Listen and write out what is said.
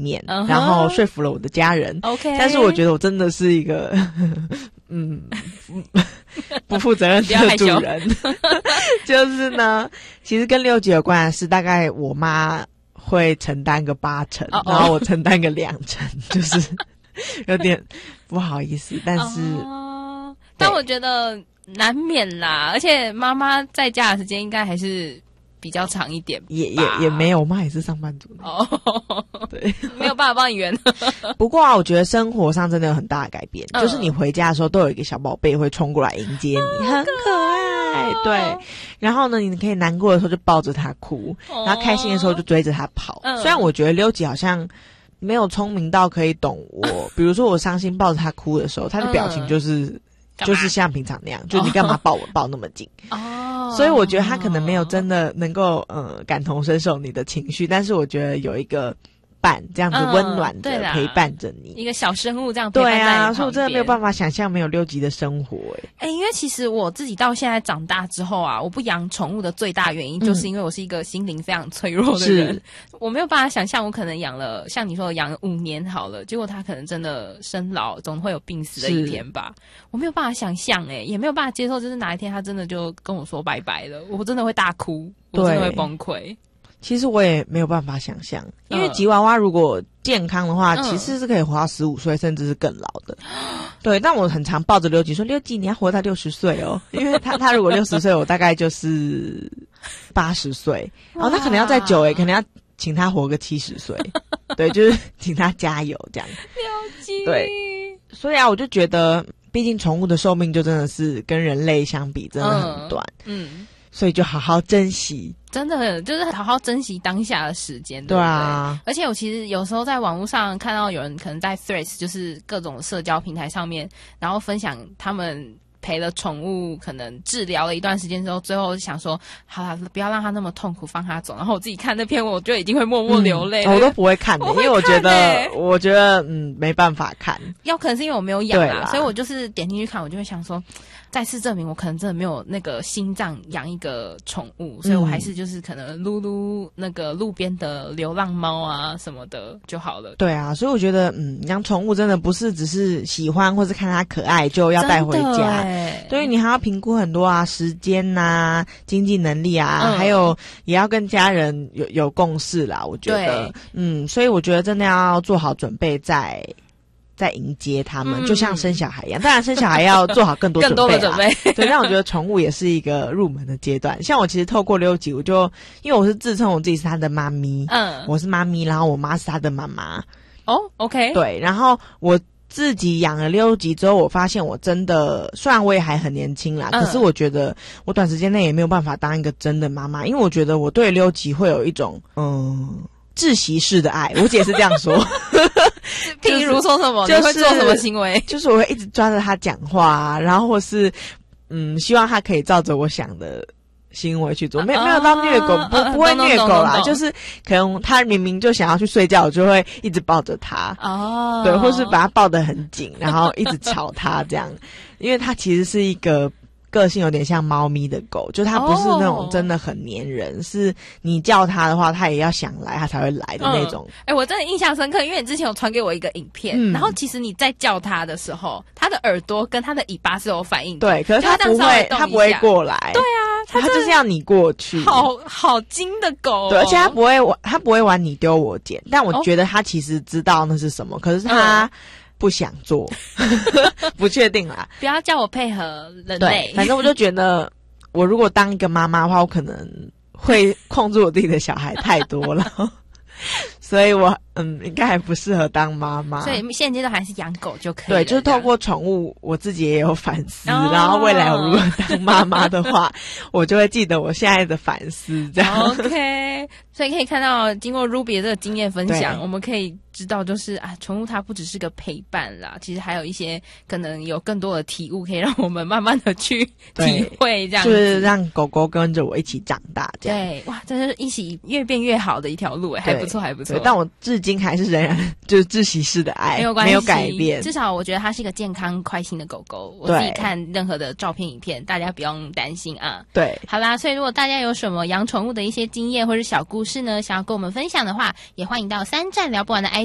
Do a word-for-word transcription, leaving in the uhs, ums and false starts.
念， uh-huh. 然后说服了我的家人。 OK， 但是我觉得我真的是一个嗯不负责任的主人。就是呢，其实跟六级有关的是，大概我妈会承担个八成， Uh-oh. 然后我承担个两成，就是有点不好意思，但是。 Uh-huh. 但我觉得难免啦，而且妈妈在家的时间应该还是比较长一点吧， 也也也没有，我妈也是上班族的哦， oh. 对， 没有办法帮你圆。 不过啊，我觉得生活上真的有很大的改变， 嗯、 就是你回家的时候都有一个小宝贝会冲过来迎接你，很可爱，对。然后呢，你可以难过的时候就抱着他哭， 哦、 然后开心的时候就追着他跑。嗯、虽然我觉得溜吉好像没有聪明到可以懂我，比如说我伤心抱着他哭的时候，他的表情就是。嗯就是像平常那样，就你干嘛抱我抱那么紧哦，所以我觉得他可能没有真的能够呃感同身受你的情绪，但是我觉得有一个伴这样子温暖的陪伴着你、嗯、 一个小生物这样陪伴在你旁边。对啊， 所以我真的没有办法想象没有六级的生活诶、 欸欸、因为其实我自己到现在长大之后啊，我不养宠物的最大原因就是因为我是一个心灵非常脆弱的人、嗯、我没有办法想象我可能养了像你说的养了五年好了，结果它可能真的生老总会有病死的一天吧，我没有办法想象诶、欸、也没有办法接受，就是哪一天它真的就跟我说拜拜了，我真的会大哭，我真的会崩溃。 其实我也没有办法想象，因为吉娃娃如果健康的话、嗯、其实是可以活到十五岁甚至是更老的。对，但我很常抱着六吉说，六吉你要活到六十岁哦，因为他他如果六十岁我大概就是八十岁，然后他可能要再久诶、欸、可能要请他活个七十岁。对，就是请他加油这样。 了解。 对，所以啊我就觉得毕竟宠物的寿命就真的是跟人类相比真的很短。嗯，嗯，所以就好好珍惜， 真的就是好好珍惜当下的时间，对不对？ 对啊， 而且我其实有时候在网络上看到有人可能在 Threads 就是各种社交平台上面，然后分享他们陪了宠物可能治疗了一段时间之后，最后想说好啦，不要让它那么痛苦，放它走。然后我自己看那篇我就已经会默默流泪了、 嗯、我都不会看的、欸、因为我觉得我觉得嗯没办法看， 要可能是因为我没有养啦，所以我就是点进去看，我就会想说再次证明我可能真的没有那个心脏养一个宠物，所以我还是就是可能撸撸那个路边的流浪猫啊什么的就好了。 对啊，所以我觉得嗯养宠物真的不是只是喜欢或是看它可爱就要带回家，对，你还要评估很多啊，时间啊，经济能力啊、嗯、还有也要跟家人有有共识啦，我觉得嗯，所以我觉得真的要做好准备再在迎接他们、嗯、就像生小孩一样，当然生小孩要做好更多准备更多的准备对，但我觉得宠物也是一个入门的阶段。像我其实透过溜吉，我就因为我是自称我自己是他的妈咪，嗯，我是妈咪，然后我妈是他的妈妈。 哦 OK 对，然后我自己养了溜吉之后，我发现我真的虽然我也还很年轻啦、嗯、可是我觉得我短时间内也没有办法当一个真的妈妈，因为我觉得我对溜吉会有一种嗯窒息式的爱，我姐是这样说譬如说什么、就是、你会做什么行为？ 就是我会一直抓着他讲话啊，然后或是嗯希望他可以照着我想的行为去做，没有、啊、没有到虐狗，不不会虐狗啦，就是可能他明明就想要去睡觉，我就会一直抱着他哦，对，或是把他抱得很紧，然后一直吵他这样，因为他其实是一个个性有点像猫咪的狗，就它不是那种真的很黏人、哦、是你叫它的话它也要想来它才会来的那种。 哎、嗯欸，我真的印象深刻，因为你之前有传给我一个影片、嗯、然后其实你在叫它的时候，它的耳朵跟它的尾巴是有反应的， 对，可是它不会它不会过来， 对啊，它就是要你过去， 好好精的狗、哦、 对，而且它不会玩它不会玩你丢我捡，但我觉得它其实知道那是什么、哦、可是它、嗯不想做不确定啦， 不要叫我配合人类， 反正我就觉得我如果当一个妈妈的话，我可能会控制我自己的小孩太多了所以我嗯应该还不适合当妈妈， 所以现阶段还是养狗就可以了。 对，就是透过宠物我自己也有反思、哦、然后未来我如果当妈妈的话我就会记得我现在的反思这样 OK 所以可以看到经过 Ruby 的这个经验分享，我们可以知道就是啊，宠物它不只是个陪伴啦，其实还有一些可能有更多的体悟可以让我们慢慢的去体会这样子， 就是让狗狗跟着我一起长大这样。 对，哇，这是一起越变越好的一条路，还不错还不错。 但我至今还是仍然就是窒息式的爱， 没有关系， 没有改变， 至少我觉得它是一个健康快心的狗狗。我自己看任何的照片影片，大家不用担心啊。 对， 好啦，所以如果大家有什么养宠物的一些经验或者小故事呢，想要跟我们分享的话，也欢迎到三站聊不完的 I